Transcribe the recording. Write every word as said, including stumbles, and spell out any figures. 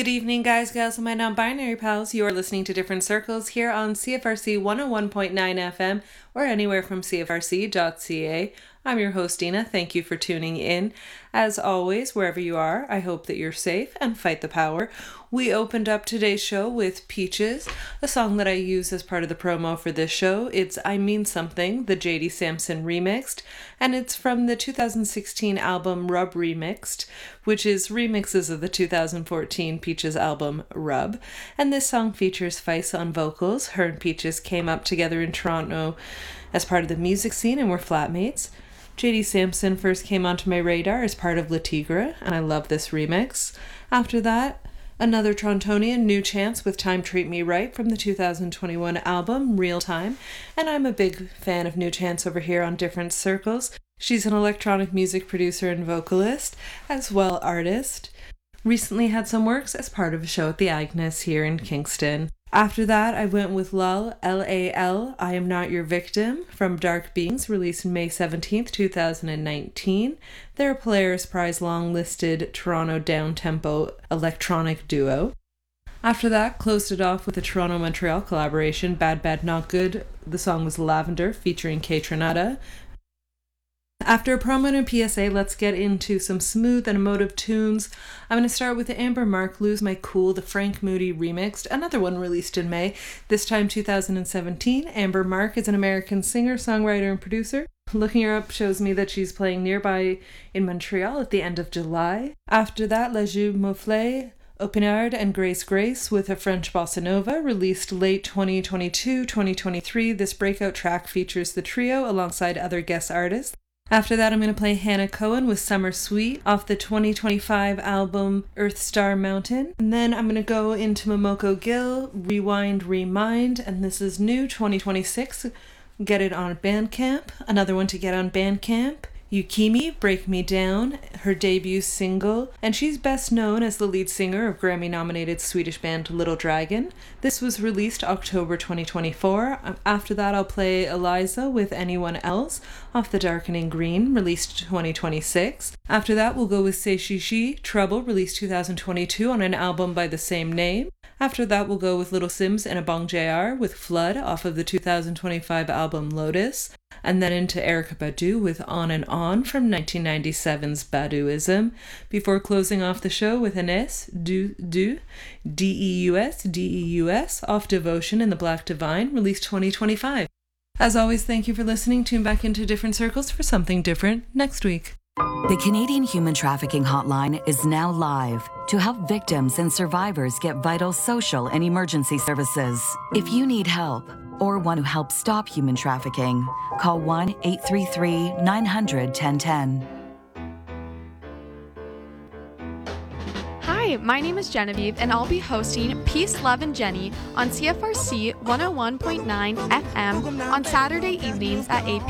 Good evening, guys, gals, and my non-binary pals. You are listening to Different Circles here on C F R C one oh one point nine F M or anywhere from C F R C dot C A. I'm your host, Dina. Thank you for tuning in. As always, wherever you are, I hope that you're safe and fight the power. We opened up today's show with Peaches, a song that I use as part of the promo for this show. It's I Mean Something, the J D Samson remixed, and it's from the two thousand sixteen album Rub Remixed, which is remixes of the two thousand fourteen Peaches album Rub. And this song features Feist on vocals. Her and Peaches came up together in Toronto as part of the music scene and were flatmates. J D Samson first came onto my radar as part of La Tigre, and I love this remix. After that, another Torontonian, New Chance with Time Treat Me Right from the two thousand twenty-one album Real Time, and I'm a big fan of New Chance over here on Different Circles. She's an electronic music producer and vocalist, as well artist. Recently had some works as part of a show at the Agnes here in Kingston. After that, I went with Lull, L A L, I Am Not Your Victim, from Dark Beings, released May seventeenth, two thousand nineteen. They're a Polaris Prize long-listed Toronto down-tempo electronic duo. After that, closed it off with a Toronto-Montreal collaboration, Bad Bad Not Good. The song was Lavender, featuring Kay Trinata. After a promo and a P S A, let's get into some smooth and emotive tunes. I'm going to start with the Amber Mark, Lose My Cool, the Frank Moody remixed, another one released in May, this time two thousand seventeen. Amber Mark is an American singer, songwriter, and producer. Looking her up shows me that she's playing nearby in Montreal at the end of July. After that, Les Jeux Mouflés, Opinard and Grace Grace with a French bossa nova, released late twenty twenty-two twenty twenty-three. This breakout track features the trio alongside other guest artists. After that, I'm going to play Hannah Cohen with Summer Sweet off the twenty twenty-five album Earth Star Mountain. And then I'm going to go into Momoko Gill, Rewind, Remind, and this is new twenty twenty-six. Get it on Bandcamp. Another one to get on Bandcamp. Yukimi, Break Me Down, her debut single, and she's best known as the lead singer of Grammy-nominated Swedish band Little Dragon. This was released October twenty twenty-four. After that, I'll play Eliza with Anyone Else off the Darkening Green, released twenty twenty-six. After that, we'll go with Say She She, Trouble, released two thousand twenty-two on an album by the same name. After that, we'll go with Little Sims and Abong J R with Flood off of the two thousand twenty-five album Lotus. And then into Erykah Badu with On and On from nineteen ninety-seven's Baduism, before closing off the show with Ines, Du, Du, D E U S, D E U S, off Devotion and the Black Divine, released twenty twenty-five. As always, thank you for listening. Tune back into Different Circles for something different next week. The Canadian Human Trafficking Hotline is now live to help victims and survivors get vital social and emergency services. If you need help or want to help stop human trafficking, call one eight three three, nine hundred, ten ten. Hi, my name is Genevieve, and I'll be hosting Peace, Love, and Jenny on C F R C one oh one point nine F M on Saturday evenings at eight p.m.